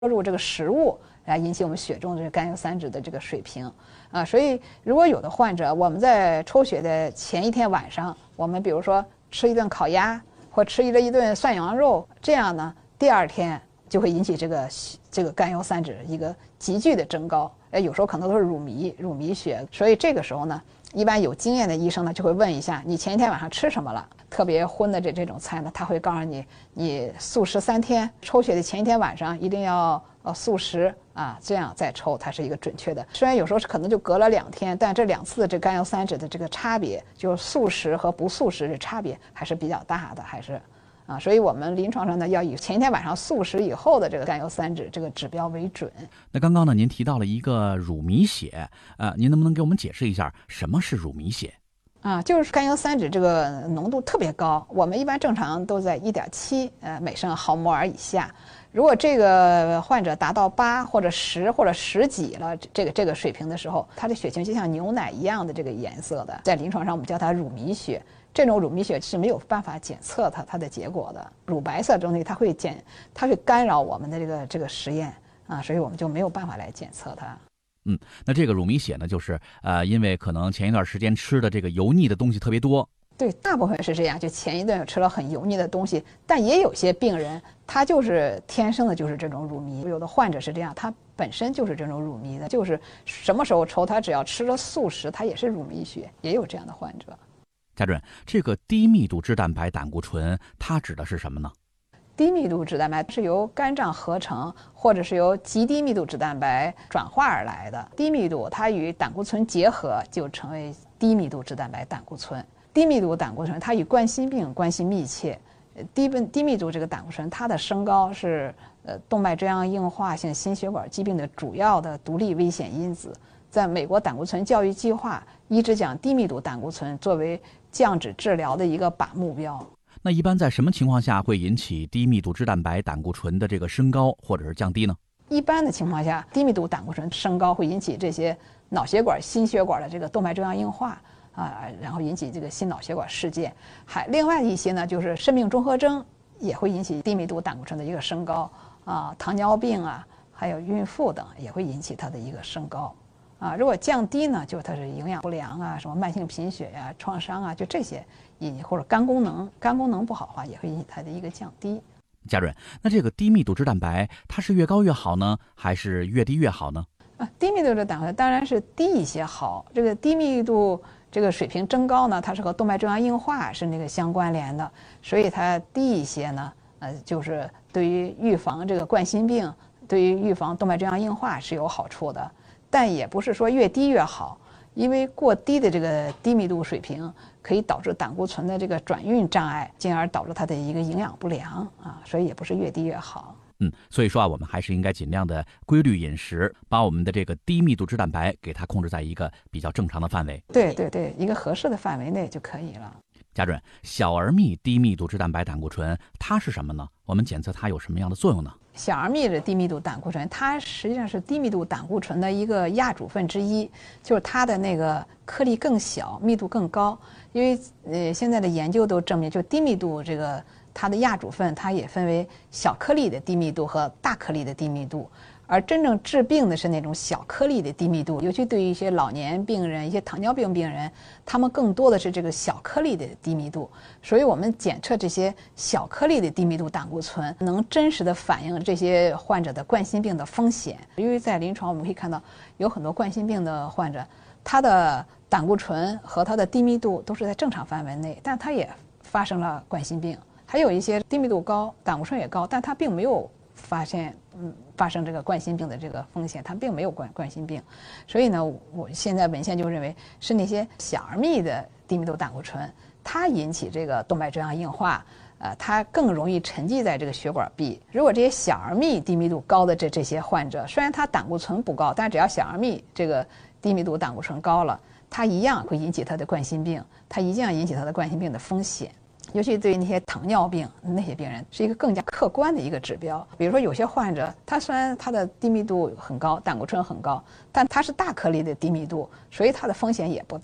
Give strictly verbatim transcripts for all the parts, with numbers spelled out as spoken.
入这个食物来引起我们血中的这个甘油三酯的这个水平啊。所以如果有的患者，我们在抽血的前一天晚上，我们比如说吃一顿烤鸭或吃了一顿涮羊肉，这样呢，第二天就会引起这个这个甘油三酯一个急剧的增高。哎，有时候可能都是乳糜乳糜血，所以这个时候呢，一般有经验的医生呢就会问一下你前一天晚上吃什么了。特别荤的这这种菜呢，他会告诉你，你素食三天，抽血的前一天晚上一定要呃素食啊，这样再抽才是一个准确的。虽然有时候是可能就隔了两天，但这两次的这甘油三酯的这个差别，就是素食和不素食的差别还是比较大的，还是。啊，所以我们临床上呢，要以前一天晚上素食以后的这个甘油三酯这个指标为准。 那刚刚呢，您提到了一个乳糜血，呃，您能不能给我们解释一下什么是乳糜血？ 啊，就是甘油三酯这个浓度特别高，我们一般正常都在 一点七 呃每升毫摩尔以下。如果这个患者达到八或者十或者十几了，这个这个水平的时候，他的血清就像牛奶一样的这个颜色的，在临床上我们叫它乳糜血。这种乳糜血是没有办法检测它它的结果的，乳白色东西它会检，它会干扰我们的这个这个实验啊，所以我们就没有办法来检测它。 嗯，那这个乳糜血呢，就是呃，因为可能前一段时间吃的这个油腻的东西特别多。 对，大部分是这样，就前一顿吃了很油腻的东西，但也有些病人他就是天生的就是这种乳糜，有的患者是这样，他本身就是这种乳糜的，就是什么时候抽他只要吃了素食，他也是乳糜血，也有这样的患者。 家主任，这个低密度脂蛋白胆固醇它指的是什么呢？ 低密度脂蛋白是由肝脏合成，或者是由极低密度脂蛋白转化而来的。低密度它与胆固醇结合，就成为低密度脂蛋白胆固醇。低密度胆固醇它与冠心病关系密切。低低密度这个胆固醇它的升高是呃动脉粥样硬化性心血管疾病的主要的独立危险因子。在美国胆固醇教育计划一直将低密度胆固醇作为降脂治疗的一个靶目标。 那一般在什么情况下会引起低密度脂蛋白胆固醇的这个升高或者是降低呢？ 一般的情况下，低密度胆固醇升高会引起这些脑血管、心血管的这个动脉粥样硬化啊，然后引起这个心脑血管事件。还另外一些呢，就是肾病综合征也会引起低密度胆固醇的一个升高啊，糖尿病啊，还有孕妇等也会引起它的一个升高。啊，如果降低呢，就它是营养不良啊，什么慢性贫血呀、啊、创伤啊，就这些引或者肝功能肝功能不好的话，也会引起它的一个降低。 家主任，那这个低密度脂蛋白它是越高越好呢，还是越低越好呢？ 啊，低密度的胆固醇当然是低一些好。这个低密度这个水平增高呢，它是和动脉粥样硬化是那个相关联的，所以它低一些呢，呃，就是对于预防这个冠心病，对于预防动脉粥样硬化是有好处的。但也不是说越低越好，因为过低的这个低密度水平可以导致胆固醇的这个转运障碍，进而导致它的一个营养不良啊，所以也不是越低越好。 嗯，所以说啊，我们还是应该尽量的规律饮食，把我们的这个低密度脂蛋白给它控制在一个比较正常的范围。 对对对，一个合适的范围内就可以了。 家主任，小而密低密度脂蛋白胆固醇它是什么呢？我们检测它有什么样的作用呢？ 小而密的低密度胆固醇，它实际上是低密度胆固醇的一个亚组分之一，就是它的那个颗粒更小，密度更高。因为呃现在的研究都证明，就低密度这个它的亚组分，它也分为小颗粒的低密度和大颗粒的低密度。而真正治病的是那种小颗粒的低密度，尤其对于一些老年病人、一些糖尿病病人，他们更多的是这个小颗粒的低密度。所以我们检测这些小颗粒的低密度胆固醇，能真实的反映这些患者的冠心病的风险。因为在临床我们可以看到，有很多冠心病的患者，他的胆固醇和他的低密度都是在正常范围内，但他也发生了冠心病。还有一些低密度高，胆固醇也高，但他并没有发现嗯发生这个冠心病的这个风险，它并没有冠冠心病。所以呢，我现在文献就认为是那些小而密的低密度胆固醇，它引起这个动脉粥样硬化，呃，它更容易沉积在这个血管壁。如果这些小而密低密度高的这这些患者，虽然他胆固醇不高，但只要小而密这个低密度胆固醇高了，它一样会引起他的冠心病，它一样引起他的冠心病的风险。尤其对于那些糖尿病那些病人，是一个更加客观的一个指标。比如说有些患者，他虽然他的低密度很高，胆固醇很高，但他是大颗粒的低密度，所以他的风险也不大。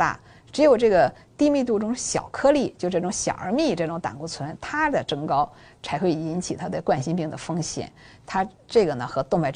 只有这个低密度这种小颗粒，就这种小而密这种胆固醇，它的增高才会引起它的冠心病的风险。它这个呢和动脉